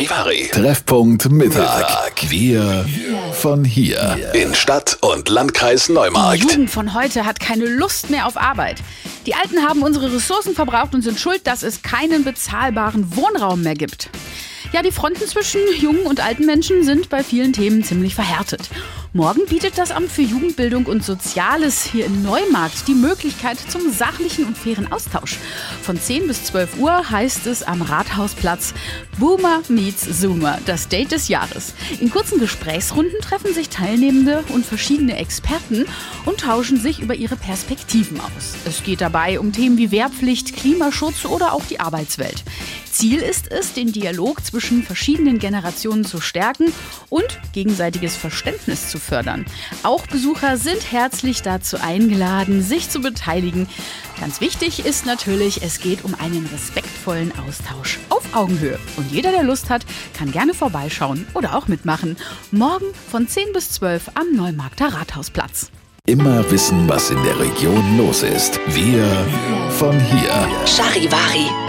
Charivari. Treffpunkt Mittag. Wir von hier. In Stadt und Landkreis Neumarkt. Die Jugend von heute hat keine Lust mehr auf Arbeit. Die Alten haben unsere Ressourcen verbraucht und sind schuld, dass es keinen bezahlbaren Wohnraum mehr gibt. Ja, die Fronten zwischen jungen und alten Menschen sind bei vielen Themen ziemlich verhärtet. Morgen bietet das Amt für Jugendbildung und Soziales hier in Neumarkt die Möglichkeit zum sachlichen und fairen Austausch. Von 10 bis 12 Uhr heißt es am Rathausplatz Boomer meets Zoomer, das Date des Jahres. In kurzen Gesprächsrunden treffen sich Teilnehmende und verschiedene Experten und tauschen sich über ihre Perspektiven aus. Es geht dabei um Themen wie Wehrpflicht, Klimaschutz oder auch die Arbeitswelt. Ziel ist es, den Dialog zwischen verschiedenen Generationen zu stärken und gegenseitiges Verständnis zu fördern. Auch Besucher sind herzlich dazu eingeladen, sich zu beteiligen. Ganz wichtig ist natürlich, es geht um einen respektvollen Austausch auf Augenhöhe. Und jeder, der Lust hat, kann gerne vorbeischauen oder auch mitmachen. Morgen von 10 bis 12 am Neumarkter Rathausplatz. Immer wissen, was in der Region los ist. Wir von hier. Charivari.